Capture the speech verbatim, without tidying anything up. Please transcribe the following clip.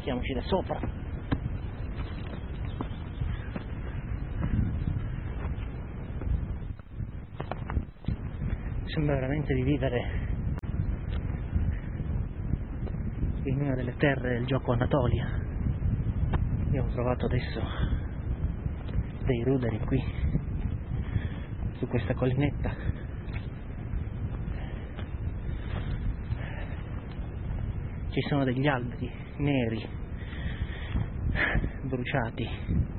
Mettiamoci da sopra. Sembra veramente di vivere in una delle terre del gioco Anatolia. Abbiamo trovato adesso dei ruderi qui su questa collinetta. Ci sono degli alberi neri bruciati